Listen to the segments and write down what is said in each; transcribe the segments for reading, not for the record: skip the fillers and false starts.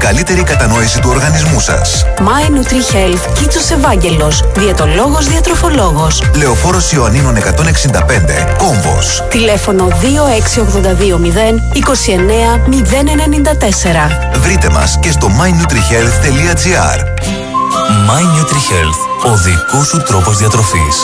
καλύτερη κατανόηση του οργανισμού σας. My Nutri-Health Κίτσος Ευάγγελος, διαιτολόγος, διατροφολόγος. Λεωφόρος Ιωαννίνων 165, Κόμβος. Τηλέφωνο 26820 29 094. Βρείτε μας και στο mynutrihealth.gr. My Nutri-Health, ο δικός σου τρόπος διατροφής.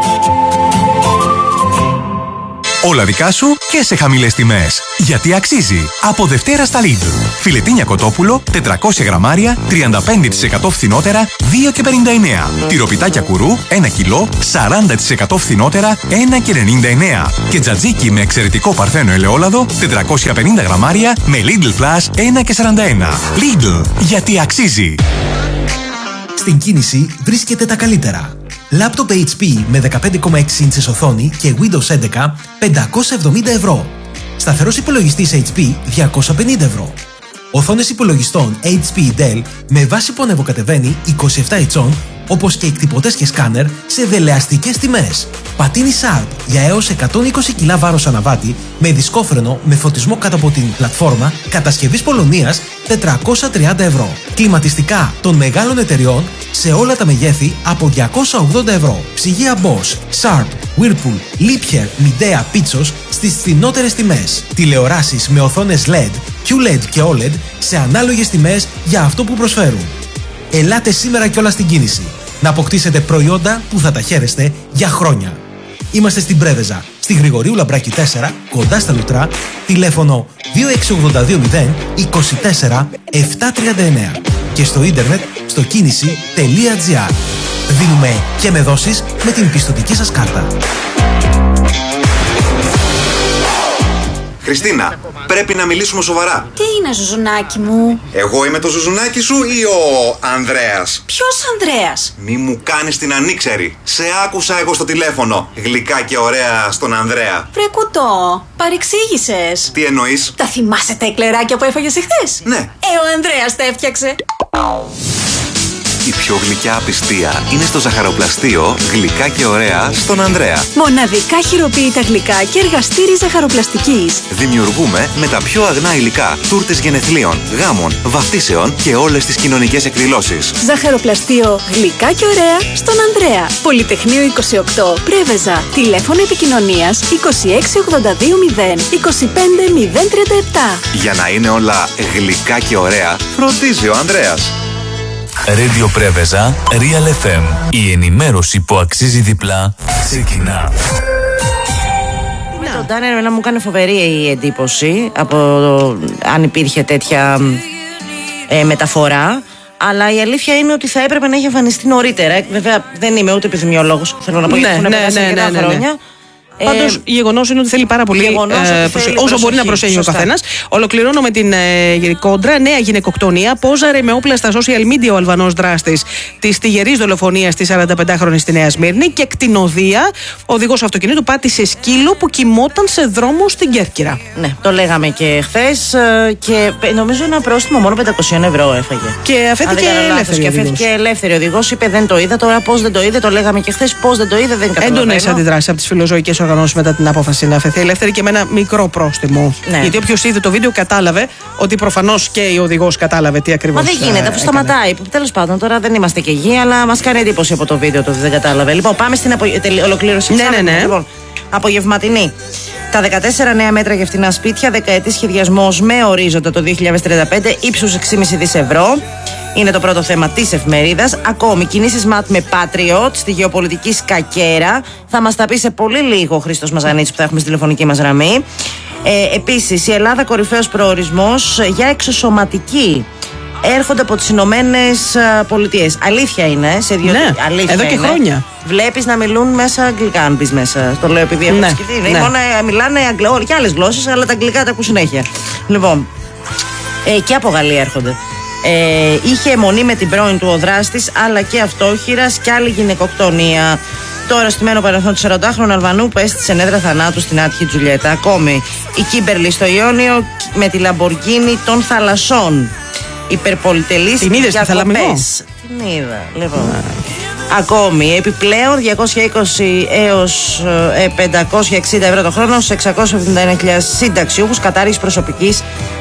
Όλα δικά σου και σε χαμηλές τιμές. Γιατί αξίζει. Από Δευτέρα στα Lidl. Φιλετίνια κοτόπουλο, 400 γραμμάρια, 35% φθηνότερα, 2,59. Τυροπιτάκια κουρού, 1 κιλό, 40% φθηνότερα, 1,99. Και τζατζίκι με εξαιρετικό παρθένο ελαιόλαδο, 450 γραμμάρια, με Lidl Plus, 1,41. Lidl. Γιατί αξίζει. Στην κίνηση βρίσκεται τα καλύτερα. Λάπτοπ HP με 15,6 ίντσες οθόνη και Windows 11, 570 ευρώ. Σταθερός υπολογιστής HP, 250 ευρώ. Οθόνες υπολογιστών HP Dell με βάση που ανεβοκατεβαίνει 27 ιντσών, όπως και εκτυπωτές και σκάνερ σε δελεαστικές τιμές. Πατίνι Sharp για έως 120 κιλά βάρος αναβάτη με δισκόφρενο με φωτισμό κάτω από την πλατφόρμα κατασκευής Πολωνίας, 430 ευρώ. Κλιματιστικά των μεγάλων εταιριών σε όλα τα μεγέθη από 280 ευρώ. Ψυγεία Bosch, Sharp, Whirlpool, Liebherr, Midea, Pitsos στις φθηνότερες τιμές. Τηλεοράσεις με οθόνες LED, QLED και OLED σε ανάλογες τιμές για αυτό που προσφέρουν. Ελάτε σήμερα κιόλα στην κίνηση να αποκτήσετε προϊόντα που θα τα χαίρεστε για χρόνια. Είμαστε στην Πρέβεζα, στη Γρηγορίου Λαμπράκη 4, κοντά στα Λουτρά, τηλέφωνο 26820 24 739 και στο ίντερνετ στο κίνηση.gr. Δίνουμε και με δόσεις με την πιστωτική σας κάρτα. Χριστίνα, πρέπει να μιλήσουμε σοβαρά. Τι είναι, Ζουζουνάκι μου? Εγώ είμαι το Ζουζουνάκι σου ή ο Ανδρέας? Ποιος Ανδρέας? Μη μου κάνεις την ανήξερη. Σε άκουσα εγώ στο τηλέφωνο. Γλυκά και ωραία στον Ανδρέα. Βρε κουτό, παρεξήγησες. Τι εννοείς? Τα θυμάσαι τα εκλεράκια που έφαγες εχθές? Ναι. Ο Ανδρέας τα έφτιαξε. Η πιο γλυκιά απιστία είναι στο ζαχαροπλαστείο Γλυκά και ωραία στον Ανδρέα. Μοναδικά χειροποίητα γλυκά και εργαστήρι ζαχαροπλαστικής. Δημιουργούμε με τα πιο αγνά υλικά τούρτες γενεθλίων, γάμων, βαφτίσεων και όλες τις κοινωνικές εκδηλώσεις. Ζαχαροπλαστείο Γλυκά και ωραία στον Ανδρέα. Πολυτεχνείο 28, Πρέβεζα. Τηλέφωνο επικοινωνίας 26820 25 037. Για να είναι όλα γλυκά και ωραία, φροντίζει ο Ανδρέας. Radio Πρέβεζα, Real FM. Η ενημέρωση που αξίζει διπλά ξεκινά. Με τον Τάνερ εμένα μου έκανε φοβερή η εντύπωση από αν υπήρχε τέτοια μεταφορά. Αλλά η αλήθεια είναι ότι θα έπρεπε να έχει εμφανιστεί νωρίτερα. Βέβαια δεν είμαι ούτε επιδημιολόγος. Θέλω να πω γιατί έχουν περάσει αρκετά χρόνια. Πάντως, γεγονός είναι ότι θέλει πάρα πολύ όσο μπορεί να προσέχει ο καθένας. Ολοκληρώνω με την κόντρα. Νέα γυναικοκτονία. Πόζαρε με όπλα στα social media ο Αλβανός δράστης της τυγερής δολοφονίας της 45χρονης στη Νέα Σμύρνη. Και κτηνοδία. Ο οδηγός αυτοκινήτου πάτησε σκύλο που κοιμόταν σε δρόμο στην Κέρκυρα. Ναι, το λέγαμε και χθες. Και νομίζω ένα πρόστιμο μόνο 500 ευρώ έφαγε. Και αφέθηκε ελεύθερη οδηγός. Είπε δεν το είδα. Τώρα πώς δεν το είδε, το λέγαμε και χθες. Πώς δεν το είδε, δεν καταλαβαίνω. Έντονες αντιδράσεις από τις φιλοζωικές οργανώσεις μετά την απόφαση να αφαιθεί ελεύθερη και με ένα μικρό πρόστιμο. Ναι. Γιατί όποιος είδε το βίντεο κατάλαβε ότι προφανώς και η οδηγός κατάλαβε τι ακριβώς. Μα δεν γίνεται, αφού σταματάει. Τέλος πάντων, τώρα δεν είμαστε και γη, αλλά μας κάνει εντύπωση από το βίντεο το ότι δεν κατάλαβε. Λοιπόν, πάμε στην ολοκλήρωση. Ναι. Λοιπόν, απογευματινή. Τα 14 νέα μέτρα για φτηνά σπίτια, δεκαετής σχεδιασμός με ορίζοντα το 2035, ύψους 6,5 δις ευρώ. Είναι το πρώτο θέμα της εφημερίδας. Ακόμη, κινήσεις ΜΑΤ με Patriot στη γεωπολιτική σκακέρα. Θα μας τα πει σε πολύ λίγο ο Χρήστος Μαζανίτης που θα έχουμε στη τηλεφωνική μας γραμμή. Επίσης, η Ελλάδα κορυφαίος προορισμός για εξωσωματική. Έρχονται από τις Ηνωμένες Πολιτείες. Αλήθεια είναι. Ναι, αλήθεια εδώ και είναι. χρόνια. Βλέπεις να μιλούν μέσα αγγλικά, αν μπεις μέσα. Το λέω επειδή έχω σκεφτεί. Ναι. Μόνο μιλάνε και άλλες γλώσσες, αλλά τα αγγλικά τα ακούς συνέχεια. Λοιπόν, και από Γαλλία έρχονται. Είχε αιμονή με την πρώην του ο δράστης, αλλά και αυτόχειρας και άλλη γυναικοκτονία. Το αρρωστημένο παρελθόν του 40χρονου Αλβανού που έστησε έδρα θανάτου στην άτυχη Τζουλιέτα. Ακόμη, η Κίμπερλι στο Ιόνιο με τη Λαμποργκίνη των θαλασσών. Υπερπολιτελής την είδες στη Θαλαμινό? Την είδα, λοιπόν. Ακόμη, επιπλέον 220 έως 560 ευρώ το χρόνο στους 671.000 συνταξιούχους κατάργηση προσωπικής